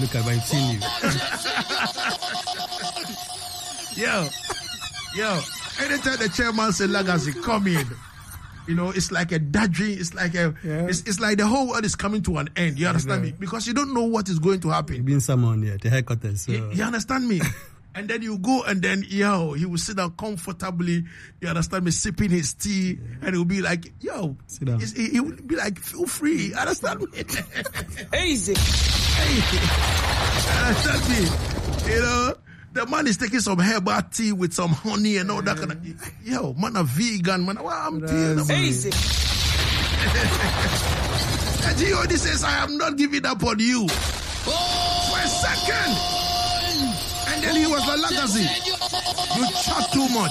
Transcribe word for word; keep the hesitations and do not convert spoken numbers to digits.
look at, but I've seen you. Yo, yo, anytime the chairman say Legacy, come in. You know, it's like a dodging, it's like a, yeah. it's, it's like the whole world is coming to an end. You understand me? Because you don't know what is going to happen. You've been summoned here, the headquarters. So. You, you understand me? And then you go and then, yo, he will sit down comfortably, you understand me, sipping his tea, yeah. and he will be like, yo, sit down. He, he will be like, feel free, you understand me? Easy. Hey, you understand me? You know, the man is taking some herbal tea with some honey and all that kind of, yo, man, a vegan, man, well, I'm tea. Easy. And G O D says, I am not giving up on you. Oh, for a second. And then he was like, Legacy, you chat too much.